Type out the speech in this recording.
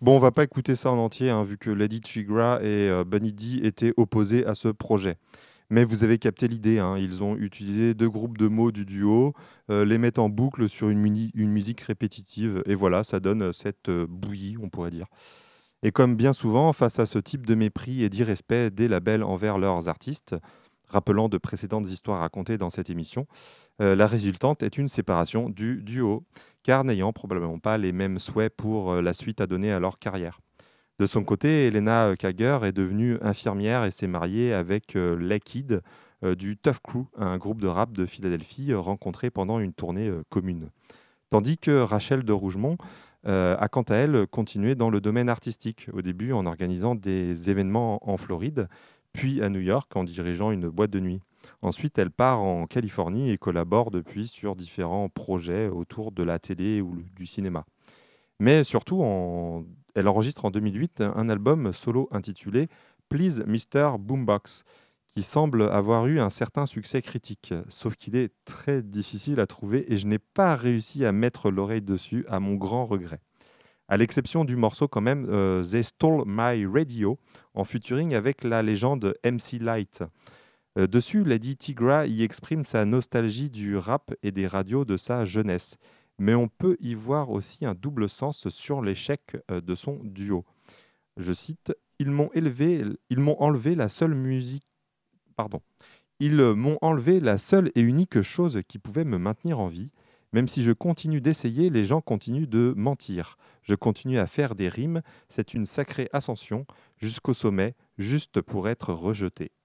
Bon, on va pas écouter ça en entier, hein, vu que Lady Chigra et Bunny D étaient opposés à ce projet. Mais vous avez capté l'idée, hein, ils ont utilisé 2 groupes de mots du duo, les mettent en boucle sur une musique répétitive et voilà, ça donne, cette, bouillie, on pourrait dire. Et comme bien souvent, face à ce type de mépris et d'irrespect des labels envers leurs artistes, rappelant de précédentes histoires racontées dans cette émission, la résultante est une séparation du duo, car n'ayant probablement pas les mêmes souhaits pour la suite à donner à leur carrière. De son côté, Elena Kager est devenue infirmière et s'est mariée avec Lakid du Tough Crew, un groupe de rap de Philadelphie rencontré pendant une tournée commune. Tandis que Rachel de Rougemont a quant à elle continué dans le domaine artistique, au début en organisant des événements en Floride, puis à New York en dirigeant une boîte de nuit. Ensuite, elle part en Californie et collabore depuis sur différents projets autour de la télé ou du cinéma. Mais surtout, elle enregistre en 2008 un album solo intitulé Please Mr. Boombox, qui semble avoir eu un certain succès critique. Sauf qu'il est très difficile à trouver et je n'ai pas réussi à mettre l'oreille dessus, à mon grand regret. À l'exception du morceau quand même, They Stole My Radio, en featuring avec la légende MC Light. Dessus, Lady Tigra y exprime sa nostalgie du rap et des radios de sa jeunesse. Mais on peut y voir aussi un double sens sur l'échec de son duo. Je cite, ils m'ont enlevé la seule musique, pardon, ils m'ont enlevé la seule et unique chose qui pouvait me maintenir en vie. Même si je continue d'essayer, les gens continuent de mentir. Je continue à faire des rimes, c'est une sacrée ascension jusqu'au sommet, juste pour être rejeté.